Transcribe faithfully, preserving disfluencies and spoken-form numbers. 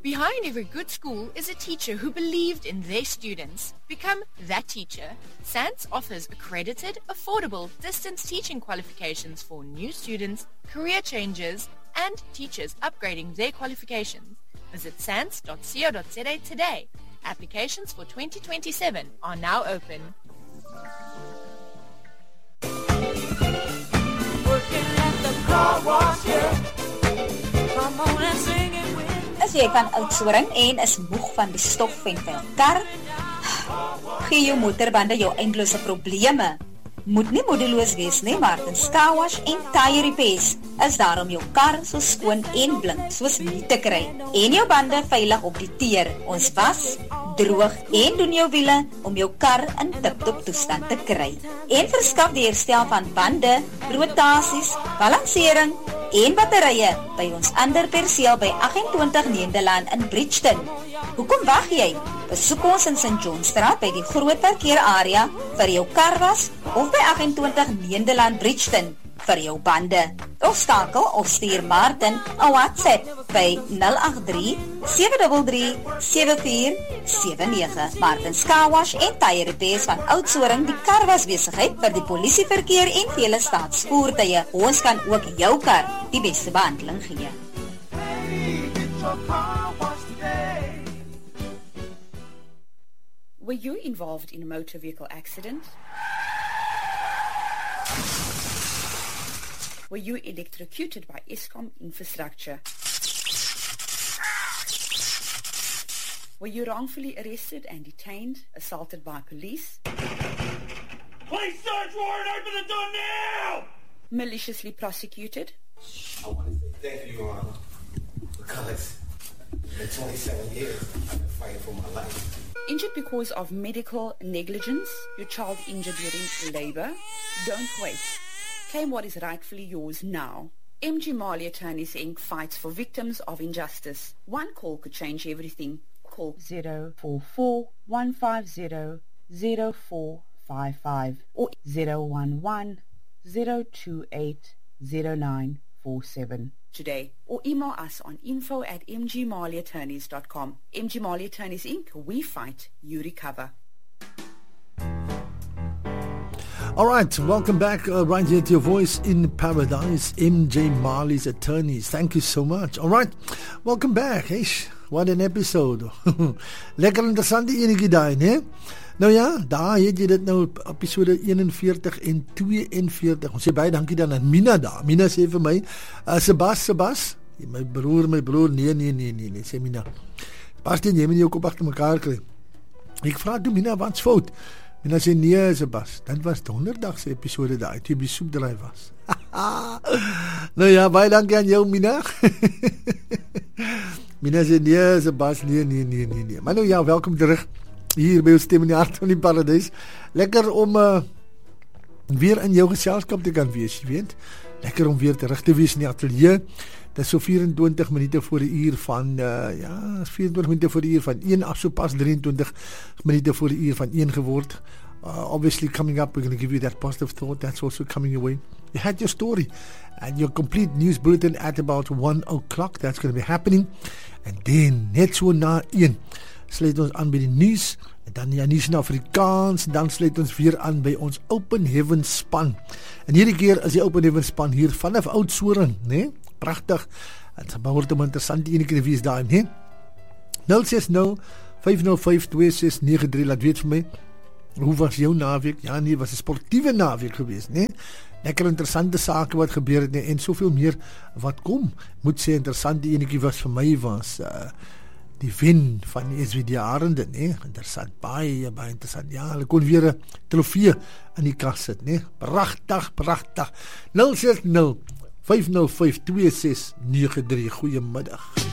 Behind every good school is a teacher who believed in their students. Become that teacher. SANS offers accredited, affordable, distance teaching qualifications for new students, career changers, and teachers upgrading their qualifications. Visit sans dot co dot za today. Applications for twenty twenty-seven are now open. Working at the car wash, yeah. Come on and sing it with me. As jy van Oudtshoorn en is moeg van die stof en vuil kar, gee jou motorbande jou eindelose probleme. Moet nie moedeloos wees nie, Martins Car Wash en Tire Repairs is daar om jou kar so skoon en blink soos nie te kry en jou bande veilig op die teer. Ons was, droog en doen jou wiele om jou kar in tip-top toestand te kry. En verskaf die herstel van bande, rotasies, balansering en batterye by ons ander perseel by agt-en-twintig Nederland in Bridgeton. Hoekom wag jy? Besoek ons in Saint Johnstraat by die groot parkeerarea vir jou karwas of by agt-en-twintig Nederland Bridgeton vir jou bande. Of skakel of stuur Martin 'n WhatsApp by nul agt drie, sewe drie drie, sewe vier sewe nege. Martin Car Wash en Tire Repairs van Oudtshoorn, die karwas besigheid vir die polisieverkeer en vele staatsvoertuie. Ons kan ook jou kar die beste behandeling gee. Were you involved in a motor vehicle accident? Were you electrocuted by Eskom infrastructure? Were you wrongfully arrested and detained, assaulted by police? Police search warrant, open the door now! Maliciously prosecuted? I want to say thank you, Your Honor, because for twenty-seven years I've been fighting for my life. Injured because of medical negligence, your child injured during labor? Don't wait. Claim what is rightfully yours now. M G Marley Attorneys Incorporated fights for victims of injustice. One call could change everything. Call zero four four, one five zero, zero four five five or zero one one, zero two eight, zero nine four seven. Today, or email us on info at m g marley attorneys dot com. M G Marley Attorneys Incorporated. We fight, you recover. All right, welcome back uh, right here to your voice in paradise, M J Marley's Attorneys. Thank you so much. All right, welcome back. Eish, what an episode. Lekker interessante enetjie daai, né? Nou ja, daar het jy dit nou episode eenenveertig en tweeënveertig. Ons sê baie dankie dan aan Mina daar. Mina sê vir my, uh, Sebas, Sebas, my broer, my broer, nee, nee, nee, nee, nee, sê Mina. Bastien, jy moet jou kop agter mekaar kry. Ek vra toe Mina, wat's fout? Mina sê, nee, Sebas, dit was donderdag se episode daar, toe jy by soepdraai was. Nou ja, baie dankie aan jou, Mina. Mina sê, nee, Sebas, nee, nee, nee, nee, nee. Maar nou ja, welkom terug. Hier by ons stem in die hart van die paradijs. Lekker om uh, weer in jou geselskap te kan wees, jy weet. Lekker om weer terug te wees in die atelier. Dit is so vyf-en-twintig minute voor die uur van, uh, ja, vyf-en-twintig minute voor die uur van een, af so pas drieëntwintig minute voor die uur van een geword. Uh, obviously coming up, we're going to give you that positive thought. That's also coming your way. You had your story and your complete news bulletin at about one o'clock. That's going to be happening. And then, net so na een, sluit ons aan by die nuus, en dan die nuus in Afrikaans, en dan sluit ons weer aan by ons Open Heaven span. En hierdie keer is die Open Heaven span hier vanaf Oudtshoorn, né? Pragtig. Het behoort om interessant die ene keer wees daar, né? nul ses nul, vyf nul vyf, twee ses nege drie, laat weet vir my, hoe was jou naweek? Ja nee, was 'n sportiewe naweek geweest, né? Lekker interessante sake wat gebeur het, né? En soveel meer wat kom. Moet sê interessant die ene keer was vir my was uh, die wen van die S W D Arende, nee, interessant, baie, baie interessant, ja, hulle kon weer 'n trofee in die kas sit, nee, pragtig, pragtig, nul ses nul, vyf nul vyf, twee ses nege drie, goeiemiddag.